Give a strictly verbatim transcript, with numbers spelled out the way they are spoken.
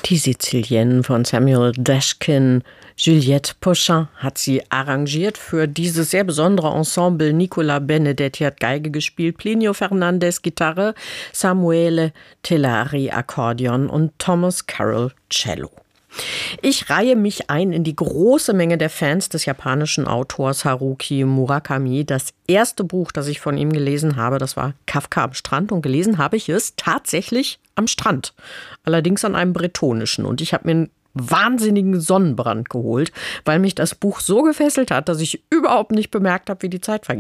Die Sizilienne von Samuel Dashkin. Juliette Pochin hat sie arrangiert für dieses sehr besondere Ensemble. Nicola Benedetti hat Geige gespielt, Plinio Fernandez Gitarre, Samuele Telari Akkordeon und Thomas Carroll Cello. Ich reihe mich ein in die große Menge der Fans des japanischen Autors Haruki Murakami. Das erste Buch, das ich von ihm gelesen habe, das war Kafka am Strand. Und gelesen habe ich es tatsächlich am Strand. Allerdings an einem bretonischen. Und ich habe mir einen wahnsinnigen Sonnenbrand geholt, weil mich das Buch so gefesselt hat, dass ich überhaupt nicht bemerkt habe, wie die Zeit vergeht.